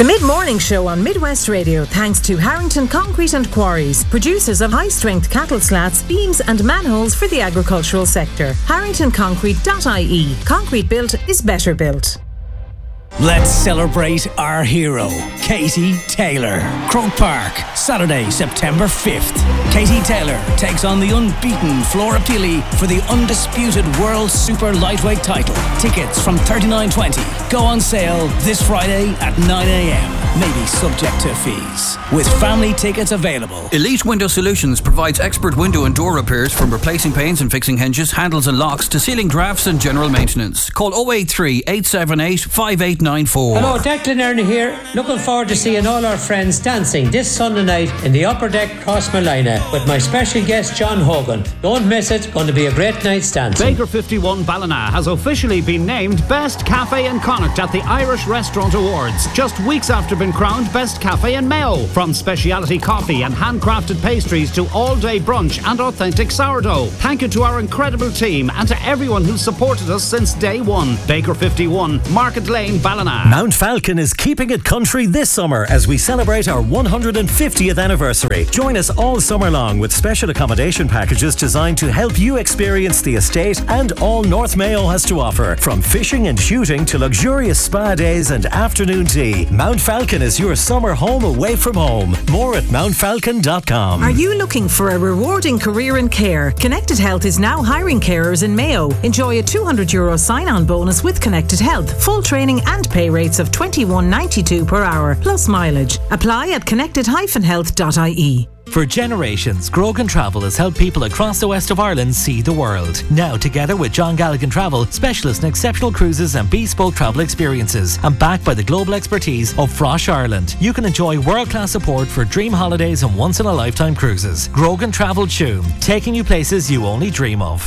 The Mid-Morning Show on Midwest Radio, thanks to Harrington Concrete and Quarries, producers of high-strength cattle slats, beams and manholes for the agricultural sector. HarringtonConcrete.ie. Concrete built is better built. Let's celebrate our hero, Katie Taylor. Croke Park, Saturday, September 5th. Katie Taylor takes on the unbeaten Flora Pili for the undisputed World Super Lightweight title. Tickets from $39.20 go on sale this Friday at 9 a.m. Maybe subject to fees. With family tickets available. Elite Window Solutions provides expert window and door repairs, from replacing panes and fixing hinges, handles and locks to ceiling drafts and general maintenance. Call 083 878 5894. Hello, Declan Ernie here. Looking forward to seeing all our friends dancing this Sunday night in the Upper Deck Crossmolina with my special guest John Hogan. Don't miss it. Going to be a great night's dancing. Baker 51 Ballina has officially been named Best Cafe in Connacht at the Irish Restaurant Awards, just weeks after being crowned Best Cafe in Mayo. From speciality coffee and handcrafted pastries to all-day brunch and authentic sourdough. Thank you to our incredible team and to everyone who's supported us since day one. Baker 51, Market Lane, Ballina. Mount Falcon is keeping it country this summer as we celebrate our 150th anniversary. Join us all summer long with special accommodation packages designed to help you experience the estate and all North Mayo has to offer. From fishing and shooting to luxurious spa days and afternoon tea, Mount Falcon is your summer home away from home. More at mountfalcon.com. Are you looking for a rewarding career in care? Connected Health is now hiring carers in Mayo. Enjoy a €200 sign-on bonus with Connected Health. Full training and pay rates of $21.92 per hour, plus mileage. Apply at connected-health.ie. For generations, Grogan Travel has helped people across the west of Ireland see the world. Now, together with John Galligan Travel, specialists in exceptional cruises and bespoke travel experiences, and backed by the global expertise of Frosh Ireland, you can enjoy world-class support for dream holidays and once-in-a-lifetime cruises. Grogan Travel Tuam, taking you places you only dream of.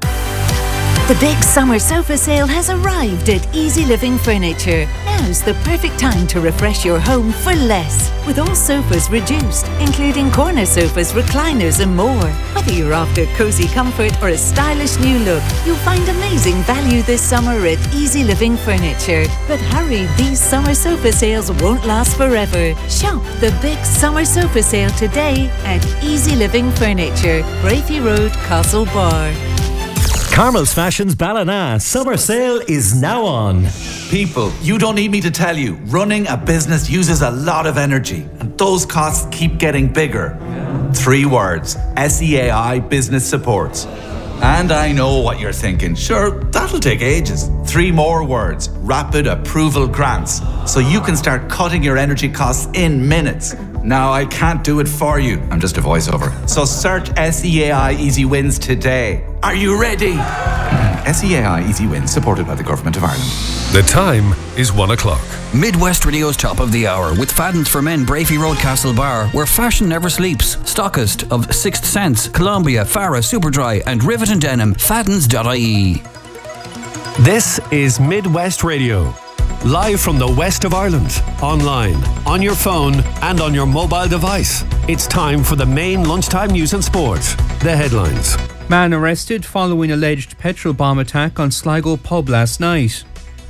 The big summer sofa sale has arrived at Easy Living Furniture. Now's the perfect time to refresh your home for less. With all sofas reduced, including corner sofas, recliners and more. Whether you're after cosy comfort or a stylish new look, you'll find amazing value this summer at Easy Living Furniture. But hurry, these summer sofa sales won't last forever. Shop the big summer sofa sale today at Easy Living Furniture, Braithey Road, Castlebar. Carmel's Fashions Ballina summer sale is now on. People, you don't need me to tell you, running a business uses a lot of energy, and those costs keep getting bigger. 3 words: SEAI Business Supports. And I know what you're thinking. Sure, that'll take ages. 3 more words: Rapid Approval Grants. So you can start cutting your energy costs in minutes. Now, I can't do it for you. I'm just a voiceover. So search SEAI Easy Wins today. Are you ready? SEAI Easy Wins, supported by the Government of Ireland. The time is 1 o'clock. Midwest Radio's Top of the Hour with Fadden's for Men, Braithey Road, Castlebar, where fashion never sleeps. Stockist of Sixth Sense, Columbia, Farah, Superdry and Rivet and Denim. Faddens.ie. This is Midwest Radio. Live from the west of Ireland, online, on your phone and on your mobile device. It's time for the main lunchtime news and sport. The headlines. Man arrested following alleged petrol bomb attack on Sligo pub last night.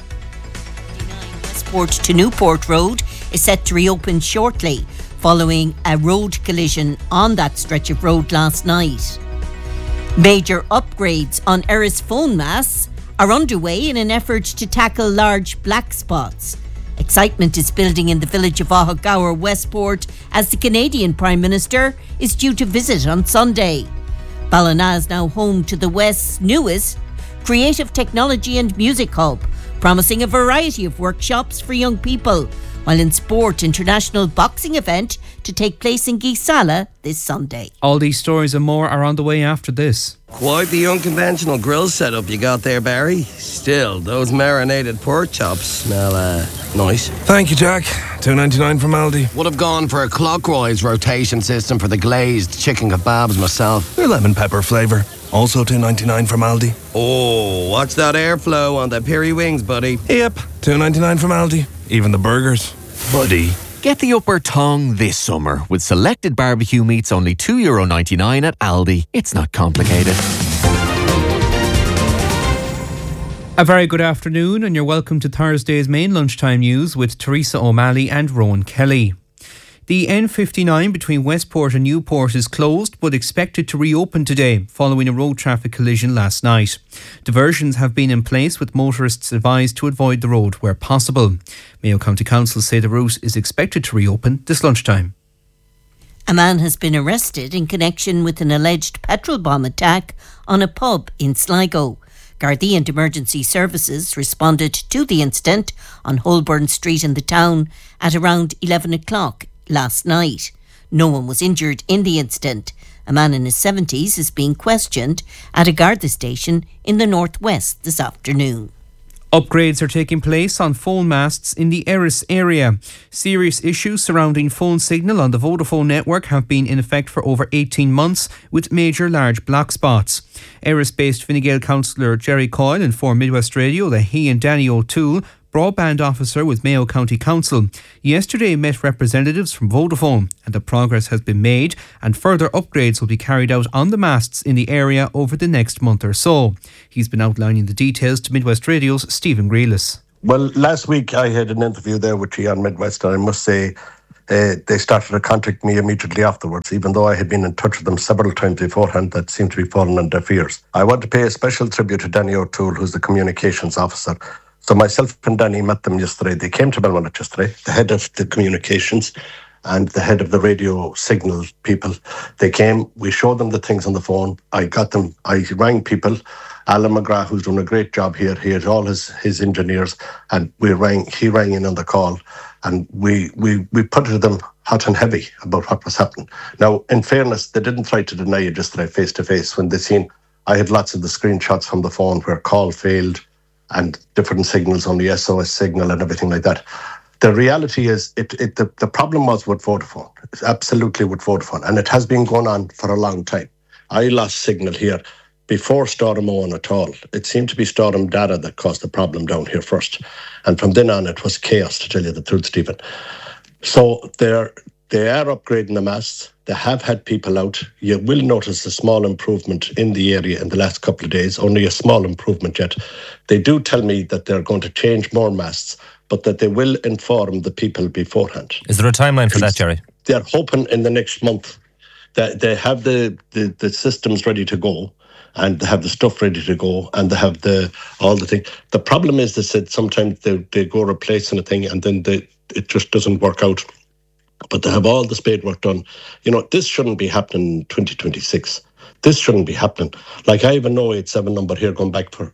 Westport to Newport Road is set to reopen shortly following a road collision on that stretch of road last night. Major upgrades on Erris phone masts are underway in an effort to tackle large black spots. Excitement is building in the village of Ahagower, Westport, as the Canadian Prime Minister is due to visit on Sunday. Ballina is now home to the West's newest creative technology and music hub, promising a variety of workshops for young people, while in sport, international boxing event to take place in Gisala this Sunday. All these stories and more are on the way after this. Quite the unconventional grill setup you got there, Barry. Still, those marinated pork chops smell nice. Thank you, Jack. $2.99 from Aldi. Would have gone for a clockwise rotation system for the glazed chicken kebabs myself. They're lemon pepper flavour. Also $2.99 from Aldi. Oh, watch that airflow on the peri wings, buddy. Yep, $2.99 from Aldi. Even the burgers. Buddy. Get the upper tongue this summer with selected barbecue meats only €2.99 at Aldi. It's not complicated. A very good afternoon, and you're welcome to Thursday's main lunchtime news with Teresa O'Malley and Rowan Kelly. The N59 between Westport and Newport is closed but expected to reopen today following a road traffic collision last night. Diversions have been in place with motorists advised to avoid the road where possible. Mayo County Council say the route is expected to reopen this lunchtime. A man has been arrested in connection with an alleged petrol bomb attack on a pub in Sligo. Gardaí and Emergency Services responded to the incident on Holborn Street in the town at around 11 o'clock last night. No one was injured in the incident. A man in his 70s is being questioned at a Garda station in the northwest this afternoon. Upgrades are taking place on phone masts in the Erris area. Serious issues surrounding phone signal on the Vodafone network have been in effect for over 18 months, with major large black spots. Erris-based Fine Gael councillor Jerry Coyle informed Midwest Radio that he and Danny O'Toole, broadband officer with Mayo County Council, yesterday met representatives from Vodafone, and the progress has been made and further upgrades will be carried out on the masts in the area over the next month or so. He's been outlining the details to Midwest Radio's Stephen Grealis. Well, last week I had an interview there with you on Midwest, and I must say they started to contact me immediately afterwards, even though I had been in touch with them several times beforehand. That seemed to be falling on deaf ears. I want to pay a special tribute to Danny O'Toole, who's the communications officer. So myself and Danny met them yesterday. They came to Belmullet yesterday, the head of the communications and the head of the radio signal people. They came, we showed them the things on the phone. I rang people. Alan McGrath, who's doing a great job here, he had all his engineers, and he rang in on the call, and we put it to them hot and heavy about what was happening. Now, in fairness, they didn't try to deny it yesterday face to face when they seen I had lots of the screenshots from the phone where call failed and different signals on the SOS signal and everything like that. The reality is, the problem was with Vodafone. It's absolutely with Vodafone, and it has been going on for a long time. I lost signal here before Storm Owen at all. It seemed to be Storm Dada that caused the problem down here first, and from then on it was chaos, to tell you the truth, Stephen. So they are upgrading the masts. They have had people out. You will notice a small improvement in the area in the last couple of days, only a small improvement yet. They do tell me that they're going to change more masts, but that they will inform the people beforehand. Is there a timeline for that, Jerry? They're hoping in the next month that they have the systems ready to go, and they have the stuff ready to go, and they have all the things. The problem is, they said sometimes they go replacing a thing and then it just doesn't work out. But they have all the spade work done. You know, this shouldn't be happening in 2026. This shouldn't be happening. Like, I have a 087 number here going back for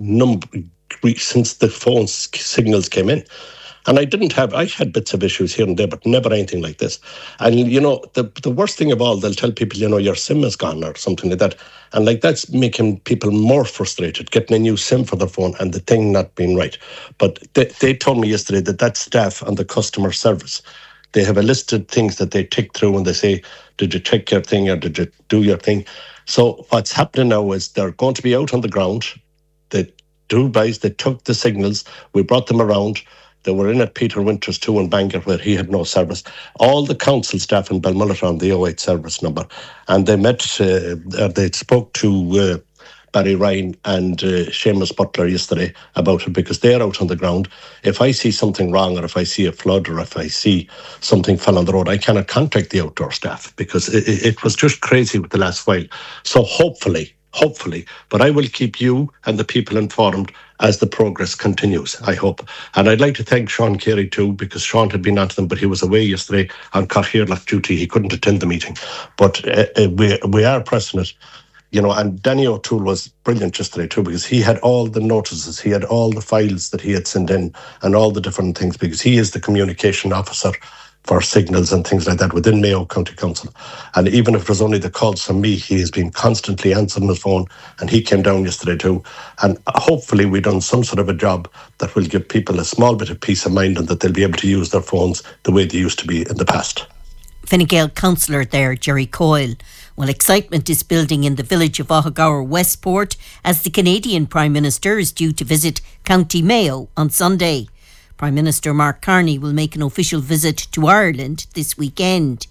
since the phone signals came in. And I had bits of issues here and there, but never anything like this. And, you know, the worst thing of all, they'll tell people, you know, your SIM is gone or something like that. And like, that's making people more frustrated, getting a new SIM for their phone and the thing not being right. But they told me yesterday that staff and the customer service, they have a list of things that they tick through and they say, did you check your thing or did you do your thing? So what's happening now is they're going to be out on the ground. They took the signals. We brought them around. They were in at Peter Winters too in Bangor, where he had no service. All the council staff in Belmullet are on the 08 service number. And they they spoke to Barry Ryan and Seamus Butler yesterday about it, because they're out on the ground. If I see something wrong, or if I see a flood, or if I see something fell on the road, I cannot contact the outdoor staff, because it was just crazy with the last while. So hopefully, but I will keep you and the people informed as the progress continues, I hope. And I'd like to thank Sean Carey too, because Sean had been onto them, but he was away yesterday on Carthairlock duty. He couldn't attend the meeting. But we are pressing it. You know, and Danny O'Toole was brilliant yesterday too, because he had all the notices, he had all the files that he had sent in and all the different things, because he is the communication officer for signals and things like that within Mayo County Council. And even if it was only the calls from me, he has been constantly answering his phone, and he came down yesterday too. And hopefully we've done some sort of a job that will give people a small bit of peace of mind, and that they'll be able to use their phones the way they used to be in the past. Fine Gael councillor there, Jerry Coyle. Well, excitement is building in the village of Ohagower Westport as the Canadian Prime Minister is due to visit County Mayo on Sunday. Prime Minister Mark Carney will make an official visit to Ireland this weekend.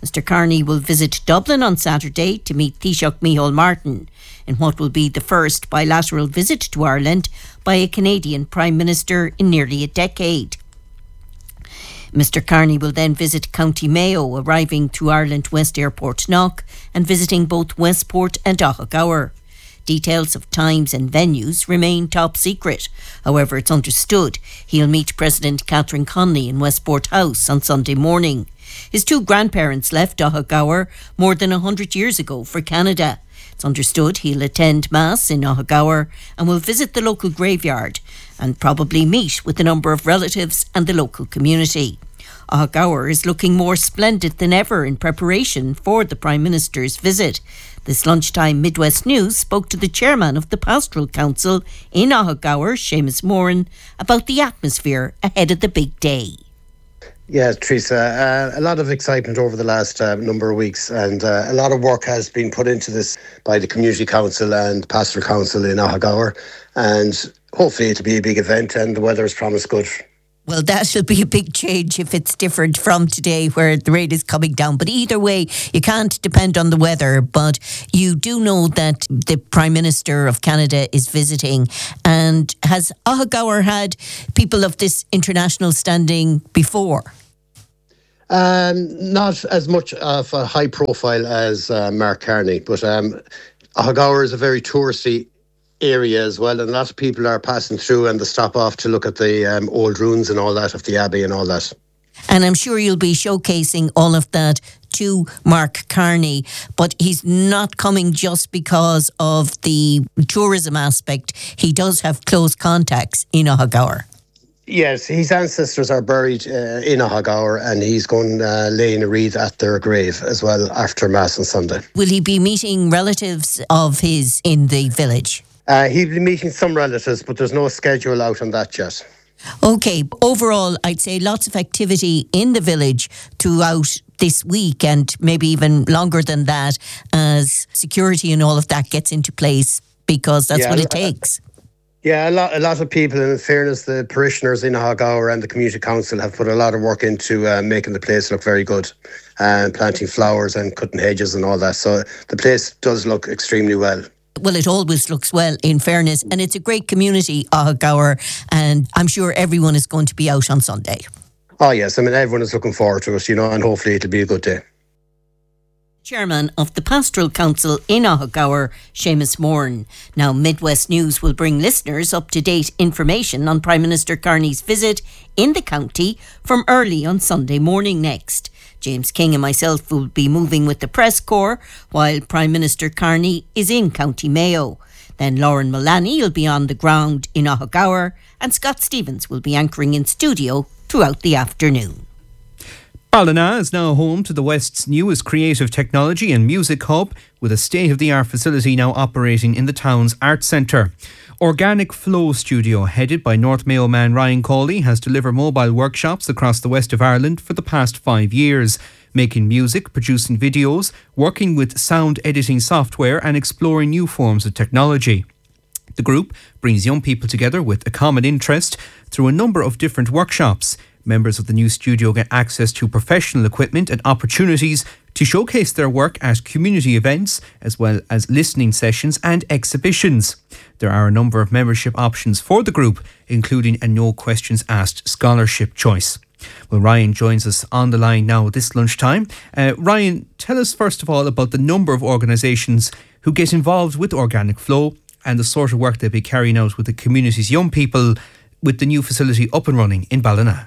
Mr Carney will visit Dublin on Saturday to meet Taoiseach Micheál Martin in what will be the first bilateral visit to Ireland by a Canadian Prime Minister in nearly a decade. Mr Carney will then visit County Mayo, arriving to Ireland West Airport Knock and visiting both Westport and Ahagower. Details of times and venues remain top secret. However, it's understood he'll meet President Catherine Connolly in Westport House on Sunday morning. His two grandparents left Ahagower more than 100 years ago for Canada. It's understood he'll attend Mass in Ahagower and will visit the local graveyard and probably meet with a number of relatives and the local community. Ahagower is looking more splendid than ever in preparation for the Prime Minister's visit. This lunchtime Midwest News spoke to the chairman of the Pastoral Council in Ahagower, Seamus Moran, about the atmosphere ahead of the big day. Yeah, Teresa, a lot of excitement over the last number of weeks, and a lot of work has been put into this by the Community Council and Pastoral Council in Ahagower, and hopefully it'll be a big event and the weather is promised good. Well, that'll be a big change if it's different from today where the rain is coming down. But either way, you can't depend on the weather. But you do know that the Prime Minister of Canada is visiting. And has Ahagower had people of this international standing before? Not as much of a high profile as Mark Carney. But Ahagower is a very touristy area as well, and a lot of people are passing through and they stop off to look at the old ruins and all that of the Abbey and all that. And I'm sure you'll be showcasing all of that to Mark Carney, but he's not coming just because of the tourism aspect. He does have close contacts in Ahagower. Yes, his ancestors are buried in Ahagower, and he's going laying a wreath at their grave as well after Mass on Sunday. Will he be meeting relatives of his in the village? He'll be meeting some relatives, but there's no schedule out on that yet. Okay, overall, I'd say lots of activity in the village throughout this week and maybe even longer than that as security and all of that gets into place because that's what it takes. Yeah, a lot of people, and in fairness, the parishioners in Ahagower and the Community Council have put a lot of work into making the place look very good and planting flowers and cutting hedges and all that. So the place does look extremely well. Well, it always looks well, in fairness, and it's a great community, Ahagower, and I'm sure everyone is going to be out on Sunday. Oh, yes. I mean, everyone is looking forward to it, and hopefully it'll be a good day. Chairman of the Pastoral Council in Ahagower, Seamus Moran. Now, Midwest News will bring listeners up-to-date information on Prime Minister Carney's visit in the county from early on Sunday morning next. James King and myself will be moving with the press corps while Prime Minister Carney is in County Mayo. Then Lauren Mullaney will be on the ground in Ahagower and Scott Stevens will be anchoring in studio throughout the afternoon. Ballina is now home to the West's newest creative technology and music hub, with a state-of-the-art facility now operating in the town's Arts Centre. Organic Flow Studio, headed by North Mayo man Ryan Cawley, has delivered mobile workshops across the west of Ireland for the past 5 years, making music, producing videos, working with sound editing software and exploring new forms of technology. The group brings young people together with a common interest through a number of different workshops. Members of the new studio get access to professional equipment and opportunities to showcase their work at community events, as well as listening sessions and exhibitions. There are a number of membership options for the group, including a no questions asked scholarship choice. Well, Ryan joins us on the line now this lunchtime. Ryan, tell us first of all about the number of organisations who get involved with Organic Flow and the sort of work they'll be carrying out with the community's young people with the new facility up and running in Ballina.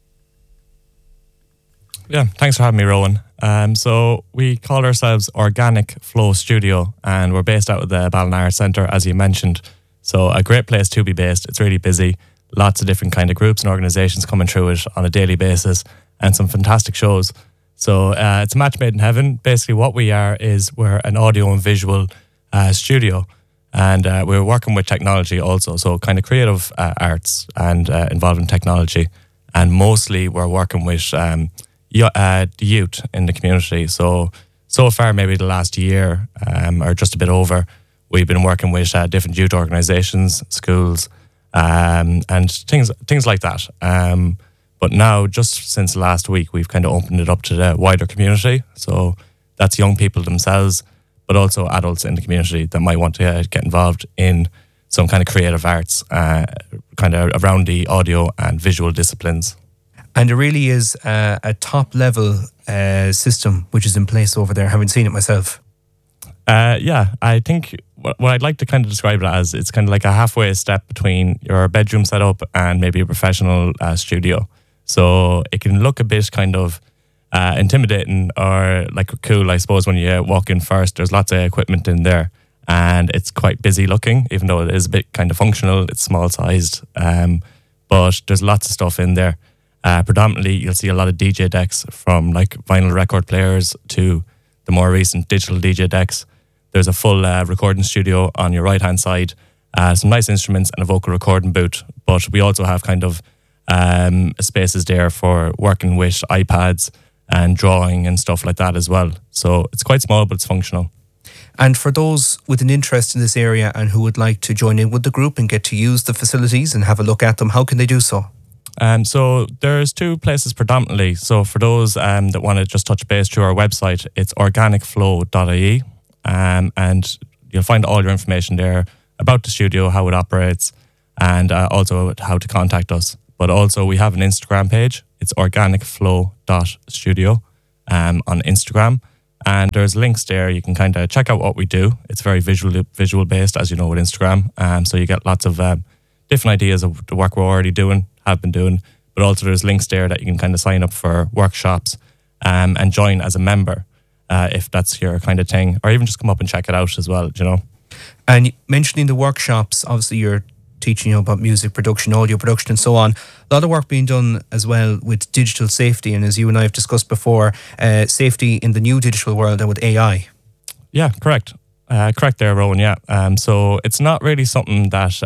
Yeah, thanks for having me, Rowan. So we call ourselves Organic Flow Studio, and we're based out of the Ballina Arts Centre, as you mentioned. So a great place to be based. It's really busy. Lots of different kind of groups and organisations coming through it on a daily basis, and some fantastic shows. So it's a match made in heaven. Basically what we are is we're an audio and visual studio, and we're working with technology also. So kind of creative arts and involving technology. And mostly we're working with the youth in the community. So far, maybe the last year or just a bit over, we've been working with different youth organisations, schools, and things like that. But now, just since last week, we've kind of opened it up to the wider community. So that's young people themselves, but also adults in the community that might want to get involved in some kind of creative arts, kind of around the audio and visual disciplines. And it really is a top-level system which is in place over there, having seen it myself. Yeah, I think what I'd like to kind of describe it as, it's kind of like a halfway step between your bedroom setup and maybe a professional studio. So it can look a bit kind of intimidating or like cool, I suppose, when you walk in first. There's lots of equipment in there and it's quite busy looking, even though it is a bit kind of functional. It's small sized, but there's lots of stuff in there. Predominantly, you'll see a lot of DJ decks, from like vinyl record players to the more recent digital DJ decks. There's a full recording studio on your right-hand side, some nice instruments and a vocal recording booth. But we also have kind of spaces there for working with iPads and drawing and stuff like that as well. So it's quite small, but it's functional. And for those with an interest in this area and who would like to join in with the group and get to use the facilities and have a look at them, how can they do so? So there's two places predominantly. So for those that want to just touch base through our website, it's organicflow.ie, and you'll find all your information there about the studio, how it operates, and also how to contact us. But also we have an Instagram page. It's organicflow.studio on Instagram. And there's links there. You can kind of check out what we do. It's very visual based, as you know, with Instagram. So you get lots of different ideas of the work we're already doing, have been doing. But also there's links there that you can kind of sign up for workshops and join as a member if that's your kind of thing. Or even just come up and check it out as well, you know. And mentioning the workshops, obviously you're teaching about music production, audio production and so on. A lot of work being done as well with digital safety, and as you and I have discussed before, safety in the new digital world and with AI. Yeah, correct. Correct there, Rowan, yeah. So it's not really something that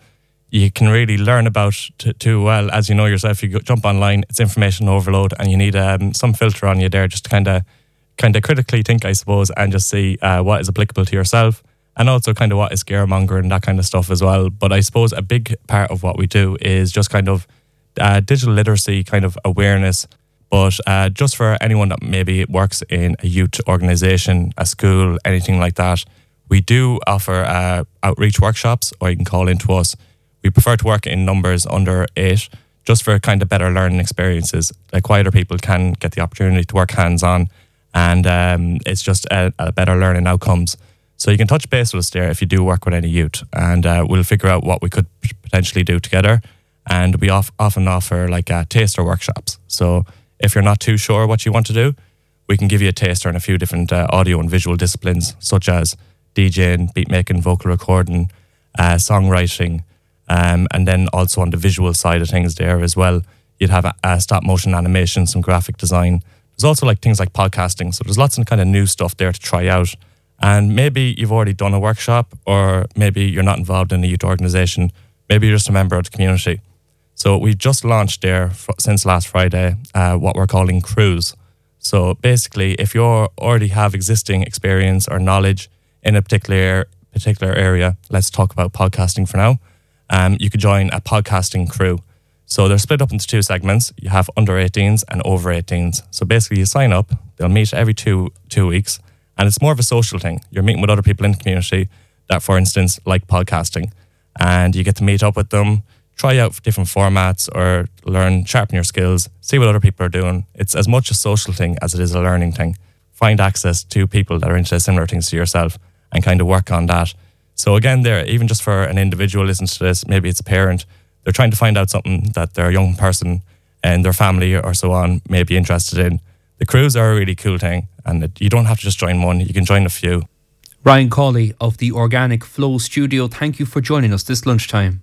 you can really learn about too well. As you know yourself, you jump online, it's information overload, and you need some filter on you there just to kind of critically think, I suppose, and just see what is applicable to yourself. And also kind of what is scaremonger and that kind of stuff as well. But I suppose a big part of what we do is just kind of digital literacy kind of awareness. But just for anyone that maybe works in a youth organisation, a school, anything like that, we do offer outreach workshops, or you can call into us. We prefer to work in numbers under 8, just for kind of better learning experiences. Like quieter people can get the opportunity to work hands-on, and it's just a better learning outcomes. So you can touch base with us there if you do work with any youth, and we'll figure out what we could potentially do together. And we often offer like taster workshops. So if you're not too sure what you want to do, we can give you a taster in a few different audio and visual disciplines, such as DJing, beat making, vocal recording, songwriting, and then also on the visual side of things there as well, you'd have a stop motion animation, some graphic design. There's also like things like podcasting. So there's lots of kind of new stuff there to try out. And maybe you've already done a workshop, or maybe you're not involved in a youth organisation. Maybe you're just a member of the community. So we've just launched there since last Friday what we're calling Crews. So basically, if you already have existing experience or knowledge in a particular area, let's talk about podcasting for now, you could join a podcasting crew. So they're split up into 2 segments. You have under 18s and over 18s. So basically you sign up, they'll meet every two weeks. And it's more of a social thing. You're meeting with other people in the community that, for instance, like podcasting. And you get to meet up with them, try out different formats, or sharpen your skills, see what other people are doing. It's as much a social thing as it is a learning thing. Find access to people that are into similar things to yourself and kind of work on that. So again, there, even just for an individual listening to this, maybe it's a parent, they're trying to find out something that their young person and their family or so on may be interested in. The crews are a really cool thing, and you don't have to just join one, you can join a few. Ryan Cawley of the Organic Flow Studio, thank you for joining us this lunchtime.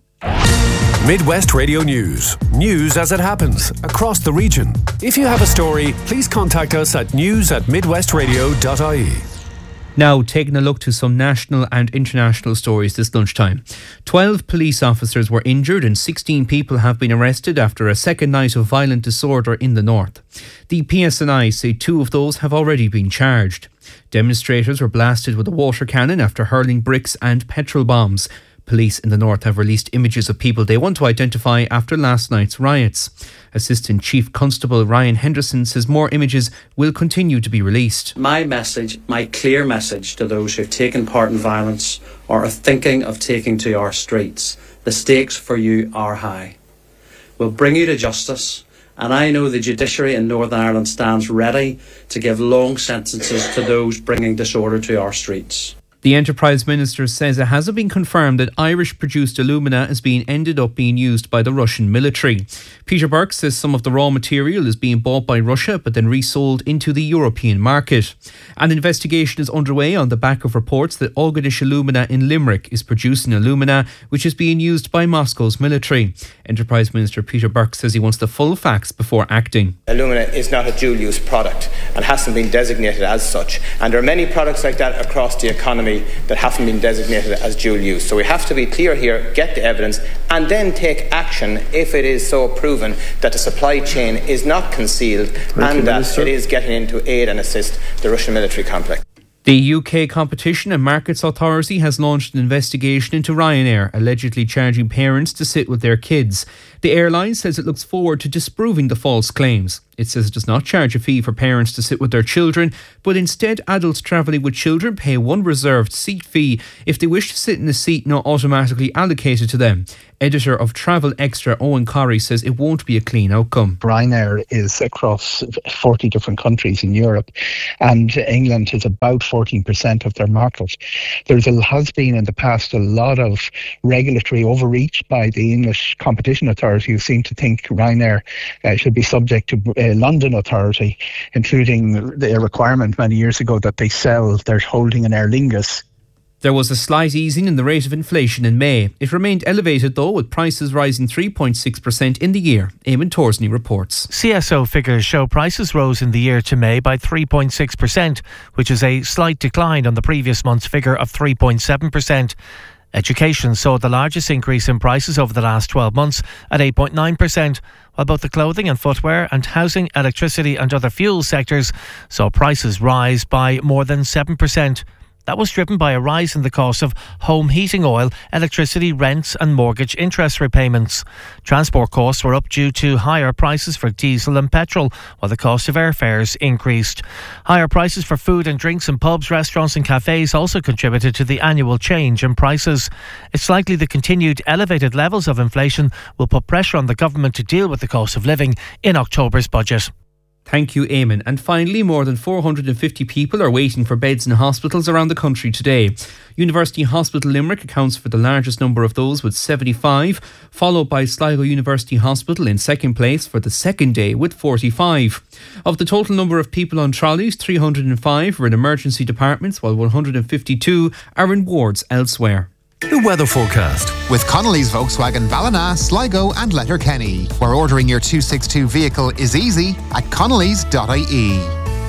Midwest Radio News. News as it happens across the region. If you have a story, please contact us at news@midwestradio.ie. Now, taking a look to some national and international stories this lunchtime. 12 police officers were injured and 16 people have been arrested after a second night of violent disorder in the north. The PSNI say 2 of those have already been charged. Demonstrators were blasted with a water cannon after hurling bricks and petrol bombs. Police in the north have released images of people they want to identify after last night's riots. Assistant Chief Constable Ryan Henderson says more images will continue to be released. My message, my clear message to those who've taken part in violence or are thinking of taking to our streets, the stakes for you are high. We'll bring you to justice, and I know the judiciary in Northern Ireland stands ready to give long sentences to those bringing disorder to our streets. The Enterprise Minister says it hasn't been confirmed that Irish-produced alumina is ended up being used by the Russian military. Peter Burke says some of the raw material is being bought by Russia but then resold into the European market. An investigation is underway on the back of reports that Allgadish Alumina in Limerick is producing alumina which is being used by Moscow's military. Enterprise Minister Peter Burke says he wants the full facts before acting. Alumina is not a dual-use product and hasn't been designated as such. And there are many products like that across the economy that haven't been designated as dual use. So we have to be clear here, get the evidence, and then take action if it is so proven that the supply chain is not concealed and that it is getting into aid and assist the Russian military complex. The UK Competition and Markets Authority has launched an investigation into Ryanair, allegedly charging parents to sit with their kids. The airline says it looks forward to disproving the false claims. It says it does not charge a fee for parents to sit with their children, but instead adults travelling with children pay one reserved seat fee if they wish to sit in a seat not automatically allocated to them. Editor of Travel Extra Owen Corrie says it won't be a clean outcome. Ryanair is across 40 different countries in Europe, and England is about 14% of their market. There has been in the past a lot of regulatory overreach by the English Competition Authority, who seem to think Ryanair should be subject to London Authority, including the requirement many years ago that they sell their holding in Aer Lingus. There was a slight easing in the rate of inflation in May. It remained elevated though, with prices rising 3.6% in the year. Eamon Torsney reports. CSO figures show prices rose in the year to May by 3.6%, which is a slight decline on the previous month's figure of 3.7%. Education saw the largest increase in prices over the last 12 months at 8.9%, while both the clothing and footwear and housing, electricity and other fuel sectors saw prices rise by more than 7%. That was driven by a rise in the cost of home heating oil, electricity, rents and mortgage interest repayments. Transport costs were up due to higher prices for diesel and petrol, while the cost of airfares increased. Higher prices for food and drinks in pubs, restaurants and cafes also contributed to the annual change in prices. It's likely the continued elevated levels of inflation will put pressure on the government to deal with the cost of living in October's budget. Thank you, Eamon. And finally, more than 450 people are waiting for beds in hospitals around the country today. University Hospital Limerick accounts for the largest number of those with 75, followed by Sligo University Hospital in second place for the second day with 45. Of the total number of people on trolleys, 305 are in emergency departments, while 152 are in wards elsewhere. The weather forecast with Connolly's Volkswagen Ballina, Sligo and Letterkenny, where ordering your 262 vehicle is easy at connellys.ie.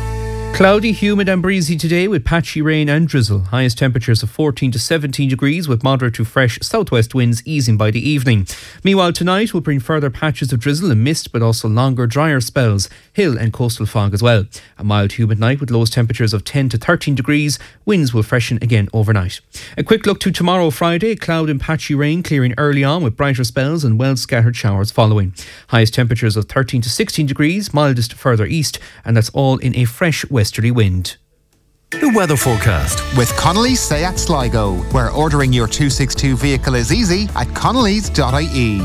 Cloudy, humid and breezy today with patchy rain and drizzle. Highest temperatures of 14 to 17 degrees with moderate to fresh southwest winds easing by the evening. Meanwhile, tonight will bring further patches of drizzle and mist, but also longer, drier spells, hill and coastal fog as well. A mild, humid night with lowest temperatures of 10 to 13 degrees. Winds will freshen again overnight. A quick look to tomorrow, Friday. Cloud and patchy rain clearing early on with brighter spells and well-scattered showers following. Highest temperatures of 13 to 16 degrees, mildest further east, and that's all in a fresh westerly wind. The weather forecast with Connolly's Seat Sligo, where ordering your 262 vehicle is easy at connellys.ie.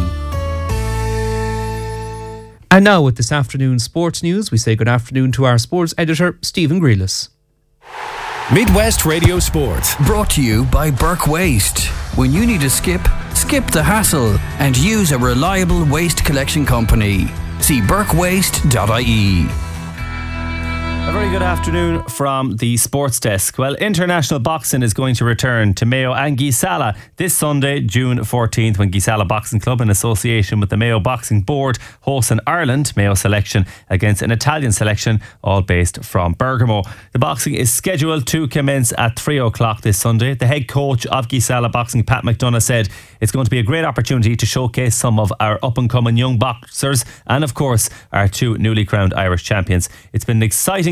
And now with this afternoon's sports news, we say good afternoon to our sports editor, Stephen Grealis. Midwest Radio Sport. Brought to you by Burke Waste. When you need to skip the hassle and use a reliable waste collection company. See burkewaste.ie. A very good afternoon from the sports desk. Well, international boxing is going to return to Mayo and Gisala this Sunday, June 14th, when Gisala Boxing Club, in association with the Mayo Boxing Board, hosts an Ireland Mayo selection against an Italian selection, all based from Bergamo. The boxing is scheduled to commence at 3 o'clock this Sunday. The head coach of Gisala Boxing, Pat McDonough, said it's going to be a great opportunity to showcase some of our up-and-coming young boxers and, of course, our two newly crowned Irish champions. It's been an exciting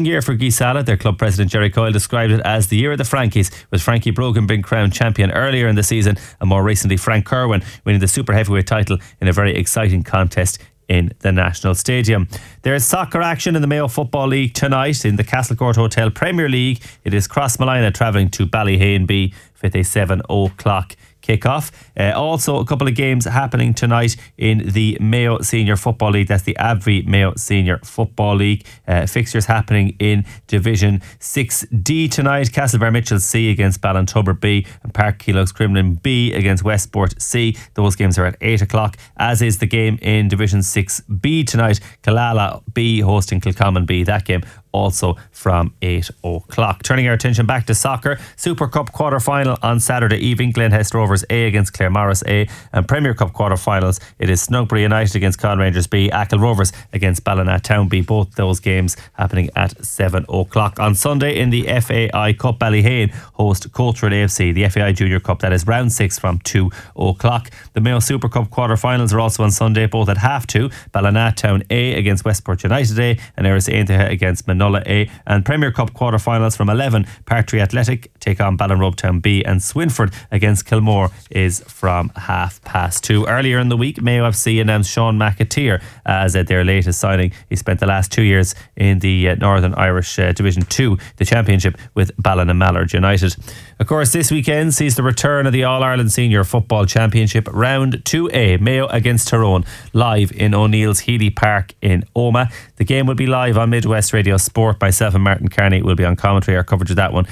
exciting year for Gisala. Their club president Jerry Coyle described it as the year of the Frankies, with Frankie Brogan being crowned champion earlier in the season, and more recently Frank Kerwin winning the super heavyweight title in a very exciting contest in the National Stadium. There is soccer action in the Mayo Football League tonight in the Castlecourt Hotel Premier League. It is Crossmolina travelling to Ballyhaneby with a 7 o'clock kick-off. Also a couple of games happening tonight in the Mayo Senior Football League. That's the AbbVie Mayo Senior Football League. Fixtures happening in Division 6D tonight. Castlebar Mitchell C against Ballintubber B and Park Keelox Cremlin B against Westport C. Those games are at 8 o'clock, as is the game in Division 6B tonight. Killala B hosting Kilcommon B. That game also from 8 o'clock. Turning our attention back to soccer, Super Cup quarter-final on Saturday evening, Glenhest Rovers A against Claremorris A, and Premier Cup quarter-finals, it is Snugbury United against Con Rangers B, Achill Rovers against Ballina Town B. Both those games happening at 7 o'clock. On Sunday in the FAI Cup, Ballyhane host Coaltrim AFC, the FAI Junior Cup. That is round 6 from 2 o'clock. The Mayo Super Cup quarter-finals are also on Sunday, both at half 2. Ballina Town A against Westport United A and Eris Aintaha against Manola A. And Premier Cup quarter-finals from 11, Partry Athletic take on Ballinrobe Town B, and Swinford against Kilmore is from 2:30. Earlier in the week, Mayo FC announced Sean McAteer as their latest signing. He spent the last 2 years in the Northern Irish Division 2, the Championship, with Ballina-Mallard United. Of course, this weekend sees the return of the All-Ireland Senior Football Championship Round 2A, Mayo against Tyrone, live in O'Neill's Healy Park in Omagh. The game will be live on Midwest Radio Sport. Myself and Martin Carney will be on commentary. Our coverage of that one